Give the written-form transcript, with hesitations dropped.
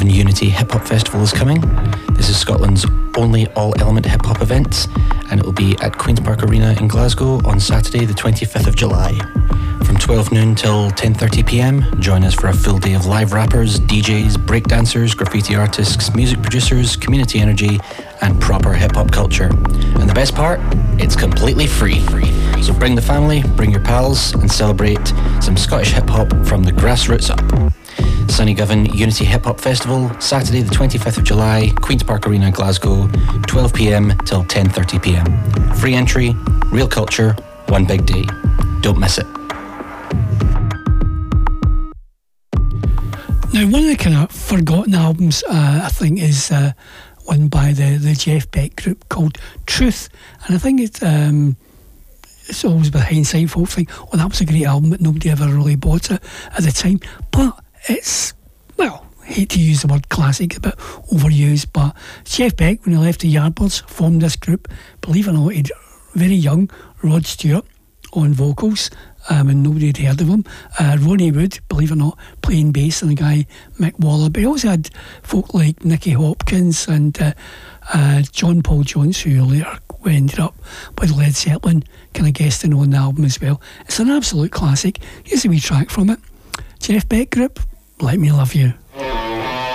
Sunnygovan Unity Hip Hop Festival is coming. This is Scotland's only all-element hip hop event, and it will be at Queen's Park Arena in Glasgow on Saturday the 25th of July. From 12 noon till 10:30pm, join us for a full day of live rappers, DJs, breakdancers, graffiti artists, music producers, community energy, and proper hip-hop culture. And the best part? It's completely free. So bring the family, bring your pals, and celebrate some Scottish hip-hop from the grassroots up. Sunnygovan Unity Hip Hop Festival, Saturday the 25th of July, Queen's Park Arena, Glasgow, 12pm till 10:30pm. Free entry, real culture, one big day. Don't miss it. Now, one of the kind of forgotten albums, I think, is one by the Jeff Beck group called Truth. And I think it's always with hindsight, folk think, oh, that was a great album, but nobody ever really bought it at the time. But it's, well, I hate to use the word classic, a bit overused, but Jeff Beck, when he left the Yardbirds, formed this group. Believe it or not, he'd very young Rod Stewart on vocals, and nobody had heard of him. Ronnie Wood, believe it or not, playing bass, and the guy Mick Waller. But he also had folk like Nicky Hopkins and John Paul Jones, who later ended up with Led Zeppelin, kind of guesting on the album as well. It's an absolute classic. Here's a wee track from it. Jeff Beck Group, Let Me Love You.